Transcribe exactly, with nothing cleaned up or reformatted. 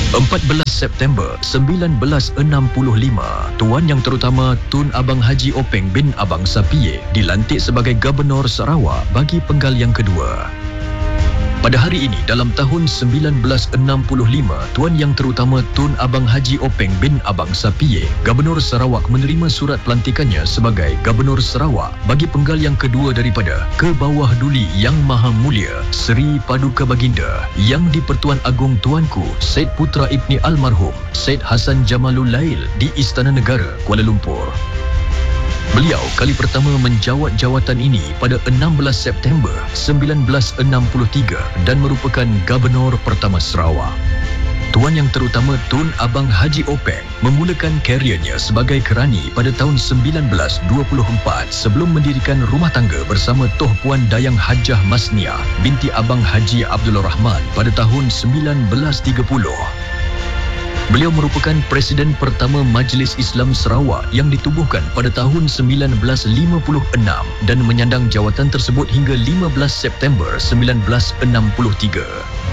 empat belas September seribu sembilan ratus enam puluh lima, Tuan Yang Terutama Tun Abang Haji Openg bin Abang Sapie dilantik sebagai Gubernur Sarawak bagi penggal yang kedua. Pada hari ini dalam tahun seribu sembilan ratus enam puluh lima, Tuan Yang Terutama Tun Abang Haji Openg bin Abang Sapie, Gubernur Sarawak menerima surat pelantikannya sebagai Gubernur Sarawak bagi penggal yang kedua daripada Kebawah Duli Yang Maha Mulia Seri Paduka Baginda Yang di-Pertuan Agong Tuanku Syed Putra Ibni Almarhum Syed Hassan Jamalul Lail di Istana Negara, Kuala Lumpur. Beliau kali pertama menjawat jawatan ini pada enam belas September seribu sembilan ratus enam puluh tiga dan merupakan Gubernur pertama Sarawak. Tuan Yang Terutama Tun Abang Haji Openg memulakan kariernya sebagai kerani pada tahun seribu sembilan ratus dua puluh empat sebelum mendirikan rumah tangga bersama Toh Puan Dayang Hajah Masniah binti Abang Haji Abdul Rahman pada tahun seribu sembilan ratus tiga puluh. Beliau merupakan Presiden pertama Majlis Islam Sarawak yang ditubuhkan pada tahun seribu sembilan ratus lima puluh enam dan menyandang jawatan tersebut hingga lima belas September seribu sembilan ratus enam puluh tiga.